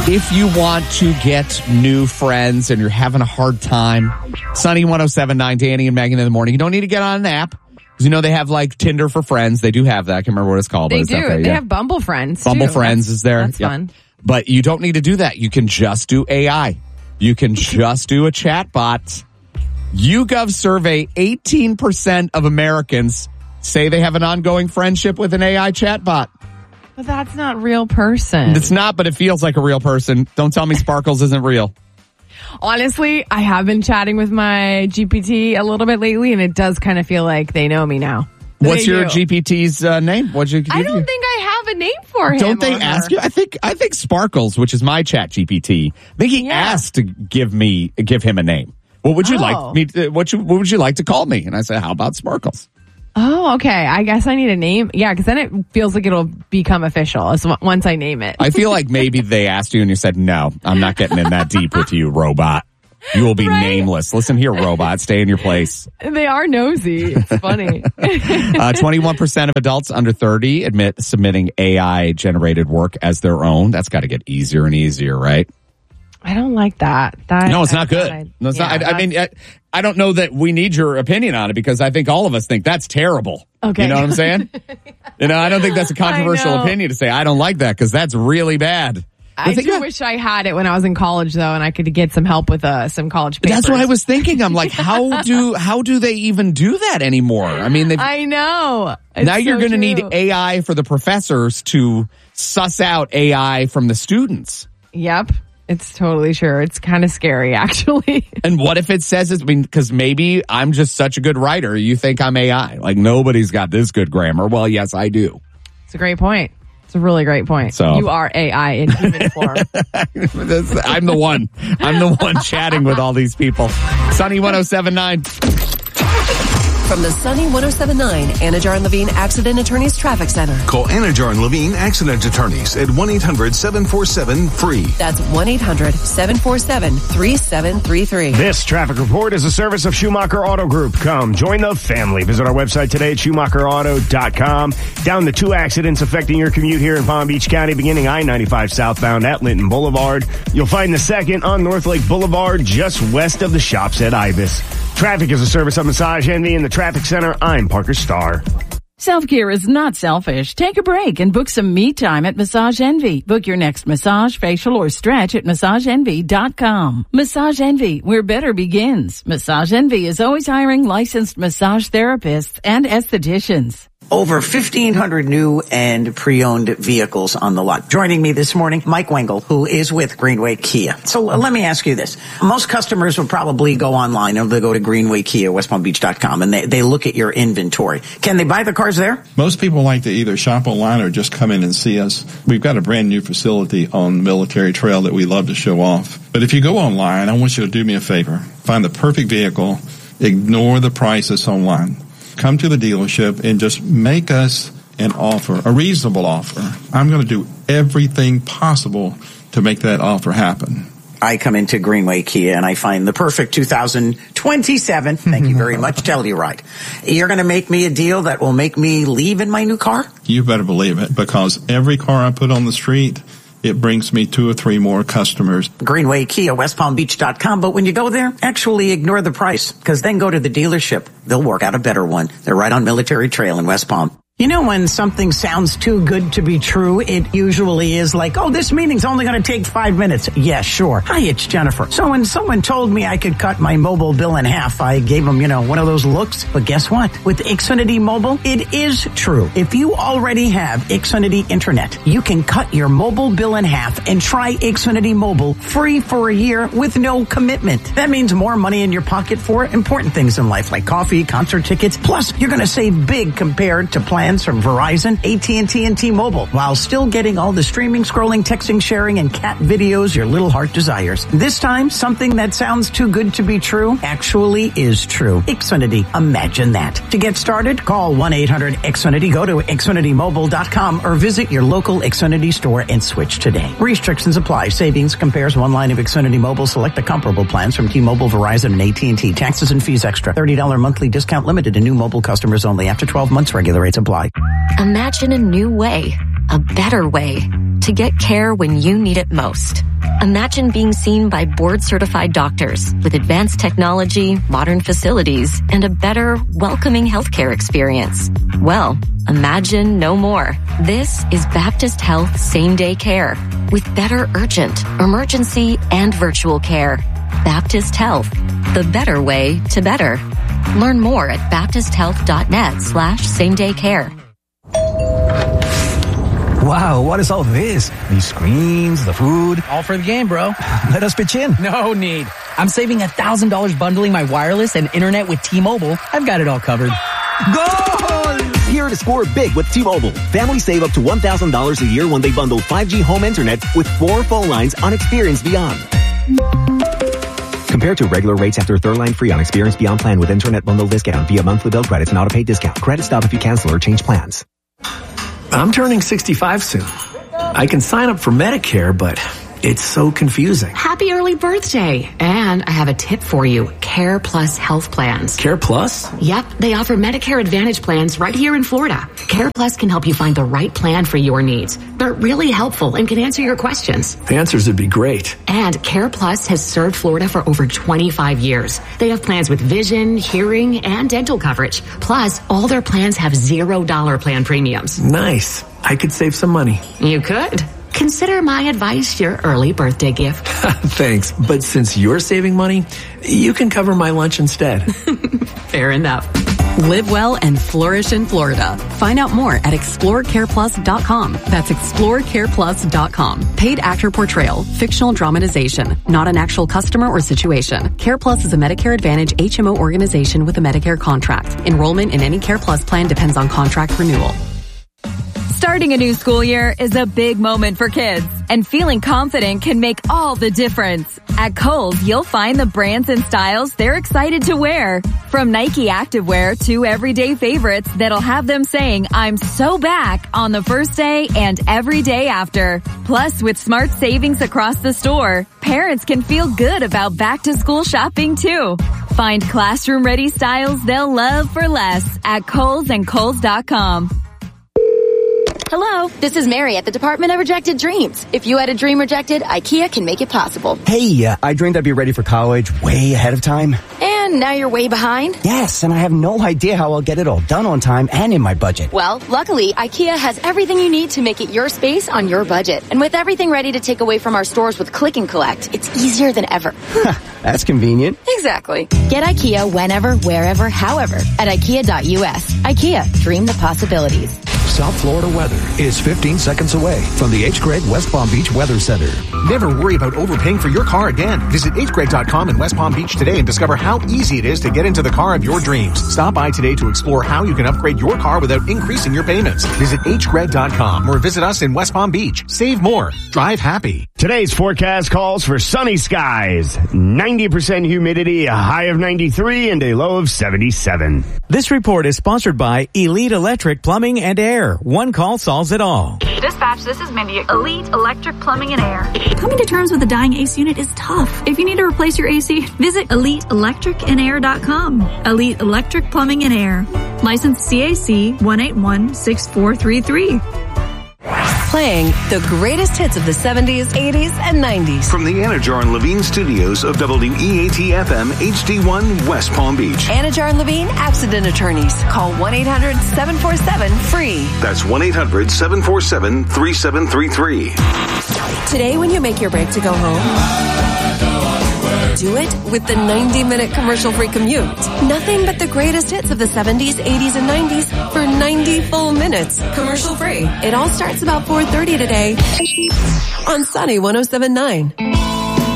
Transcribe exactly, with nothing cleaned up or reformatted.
If you want to get new friends and you're having a hard time, Sunny one oh seven point nine, Danny and Megan in the morning. You don't need to get on an app. Because you know they have like Tinder for friends. They do have that. I can't remember what it's called. They but it's do. There, they yeah. have Bumble Friends, Bumble too. Friends that's, is there. That's yep. fun. But you don't need to do that. You can just do A I. You can just do a chat bot. YouGov survey, eighteen percent of Americans say they have an ongoing friendship with an A I chat bot. But that's not real person. It's not, but it feels like a real person. Don't tell me Sparkles isn't real. Honestly, I have been chatting with my G P T a little bit lately, and it does kind of feel like they know me now. What's they your do. G P T's uh, name? What'd you give I don't you? think I have a name for him. Don't they or ask her. you? I think I think Sparkles, which is my chat G P T, I think he Yeah. asked to give me give him a name. What would you Oh. like me? To, what you what would you like to call me? And I said, how about Sparkles? Oh, okay. I guess I need a name. Yeah, because then it feels like it'll become official as w- once I name it. I feel like maybe they asked you and you said, no, I'm not getting in that deep with you, robot. You will be Right? nameless. Listen here, robot. Stay in your place. They are nosy. It's funny. Uh, twenty-one percent of adults under thirty admit submitting A I-generated work as their own. That's got to get easier and easier, right? I don't like that. That No, it's not I- good. I- No, it's yeah, not. I, I mean, I, that's- I don't know that we need your opinion on it because I think all of us think that's terrible. Okay. You know what I'm saying? You know, I don't think that's a controversial know. opinion to say I don't like that because that's really bad. I But think do about- wish I had it when I was in college, though, and I could get some help with uh, some college papers. That's what I was thinking. I'm like, how do how do they even do that anymore? I mean, they've, I know. It's now you're so going to need true. A I for the professors to suss out A I from the students. Yep. It's totally true. It's kind of scary, actually. And what if it says it's, I mean, because maybe I'm just such a good writer. You think I'm A I. Like, nobody's got this good grammar. Well, yes, I do. It's a great point. It's a really great point. So- You are A I in human form. I'm the one. I'm the one chatting with all these people. Sunny one oh seven point nine. From the Sunny one oh seven point nine Anajar and Levine Accident Attorneys Traffic Center. Call Anajar and Levine Accident Attorneys at one eight hundred seven four seven free. That's one eight hundred seven four seven three seven three three. This traffic report is a service of Schumacher Auto Group. Come, join the family. Visit our website today at schumacher auto dot com. Down to two accidents affecting your commute here in Palm Beach County, beginning I ninety-five southbound at Linton Boulevard. You'll find the second on North Lake Boulevard, just west of the shops at Ibis. Traffic is a service of Massage Envy in the Traffic Center. I'm Parker Starr. Self-care is not selfish. Take a break and book some me time at Massage Envy. Book your next massage, facial, or stretch at massage envy dot com. Massage Envy, where better begins. Massage Envy is always hiring licensed massage therapists and estheticians. Over fifteen hundred new and pre-owned vehicles on the lot. Joining me this morning, Mike Wengel, who is with Greenway Kia. So uh, let me ask you this. Most customers will probably go online and they go to Greenway Kia, west palm beach dot com, and they, they look at your inventory. Can they buy the cars there? Most people like to either shop online or just come in and see us. We've got a brand new facility on Military Trail that we love to show off. But if you go online, I want you to do me a favor. Find the perfect vehicle. Ignore the prices online. Come to the dealership and just make us an offer, a reasonable offer. I'm going to do everything possible to make that offer happen. I come into Greenway Kia and I find the perfect two thousand twenty-seven, thank you very much, Telluride. You're going to make me a deal that will make me leave in my new car? You better believe it, because every car I put on the street, it brings me two or three more customers. Greenway Kia, west palm beach dot com. But when you go there, actually ignore the price, because then go to the dealership. They'll work out a better one. They're right on Military Trail in West Palm. You know, when something sounds too good to be true, it usually is like, oh, this meeting's only going to take five minutes. Yeah, sure. Hi, it's Jennifer. So when someone told me I could cut my mobile bill in half, I gave them, you know, one of those looks. But guess what? With Xfinity Mobile, it is true. If you already have Xfinity Internet, you can cut your mobile bill in half and try Xfinity Mobile free for a year with no commitment. That means more money in your pocket for important things in life, like coffee, concert tickets. Plus, you're going to save big compared to plans from Verizon, A T and T, and T-Mobile, while still getting all the streaming, scrolling, texting, sharing, and cat videos your little heart desires. This time, something that sounds too good to be true actually is true. Xfinity, imagine that. To get started, call one eight hundred X Finity, go to xfinity mobile dot com, or visit your local Xfinity store and switch today. Restrictions apply. Savings compares one line of Xfinity Mobile. Select the comparable plans from T-Mobile, Verizon, and A T and T. Taxes and fees extra. thirty dollars monthly discount limited to new mobile customers only. After twelve months, regular rates apply. Imagine a new way, a better way to get care when you need it most. Imagine being seen by board-certified doctors with advanced technology, modern facilities, and a better, welcoming healthcare experience. Well, imagine no more. This is Baptist Health Same-Day Care with better urgent, emergency, and virtual care. Baptist Health, the better way to better. Learn more at baptisthealth.net slash same-day care. Wow, what is all this? These screens, the food. All for the game, bro. Let us pitch in. No need. I'm saving one thousand dollars bundling my wireless and internet with T-Mobile. I've got it all covered. Goal! Here to score big with T-Mobile. Families save up to one thousand dollars a year when they bundle five G home internet with four phone lines on Experience Beyond. Compared to regular rates after third line free on Experience Beyond plan with internet bundle discount via monthly bill credits and auto-pay discount. Credit stop if you cancel or change plans. I'm turning sixty-five soon. I can sign up for Medicare, but it's so confusing. Happy early birthday. And I have a tip for you. Care Plus health plans. Care Plus? Yep. They offer Medicare Advantage plans right here in Florida. Care Plus can help you find the right plan for your needs. They're really helpful and can answer your questions. The answers would be great. And Care Plus has served Florida for over twenty-five years. They have plans with vision, hearing, and dental coverage. Plus, all their plans have zero dollar plan premiums. Nice. I could save some money. You could. Consider my advice your early birthday gift. Thanks, but since you're saving money, you can cover my lunch instead. Fair enough. Live well and flourish in Florida. Find out more at explore care plus dot com. That's explore care plus dot com. Paid actor portrayal, fictional dramatization, not an actual customer or situation. Care Plus is a Medicare Advantage H M O organization with a Medicare contract. Enrollment in any Care Plus plan depends on contract renewal. Starting a new school year is a big moment for kids, and feeling confident can make all the difference. At Kohl's, you'll find the brands and styles they're excited to wear. From Nike activewear to everyday favorites that'll have them saying, I'm so back on the first day and every day after. Plus, with smart savings across the store, parents can feel good about back to school shopping too. Find classroom ready styles they'll love for less at Kohl's and Kohl's dot com. Hello, this is Mary at the Department of Rejected Dreams. If you had a dream rejected, IKEA can make it possible. Hey, uh, I dreamed I'd be ready for college way ahead of time. And now you're way behind? Yes, and I have no idea how I'll get it all done on time and in my budget. Well, luckily, IKEA has everything you need to make it your space on your budget. And with everything ready to take away from our stores with Click and Collect, it's easier than ever. That's convenient. Exactly. Get IKEA whenever, wherever, however at IKEA dot U S. IKEA, dream the possibilities. South Florida weather is fifteen seconds away from the H. Gregg West Palm Beach Weather Center. Never worry about overpaying for your car again. Visit H Gregg dot com in West Palm Beach today and discover how easy it is to get into the car of your dreams. Stop by today to explore how you can upgrade your car without increasing your payments. Visit H Gregg dot com or visit us in West Palm Beach. Save more. Drive happy. Today's forecast calls for sunny skies, ninety percent humidity, a high of ninety-three, and a low of seventy-seven. This report is sponsored by Elite Electric Plumbing and Air. One call solves it all. Dispatch, this is Mindy at Elite Electric Plumbing and Air. Coming to terms with a dying A C unit is tough. If you need to replace your A C, visit elite electric and air dot com. Elite Electric Plumbing and Air. License C A C one eight one six four three three. Playing the greatest hits of the seventies, eighties, and nineties. From the Anajar and Levine studios of W E A T F M H D one West Palm Beach. Anajar and Levine Accident Attorneys. Call one eight hundred seven four seven free. That's one eight hundred seven four seven three seven three three. Today when you make your break to go home, do it with the ninety minute commercial-free commute. Nothing but the greatest hits of the seventies, eighties, and nineties for ninety full minutes. Commercial-free. It all starts about four thirty today on Sunny one oh seven point nine.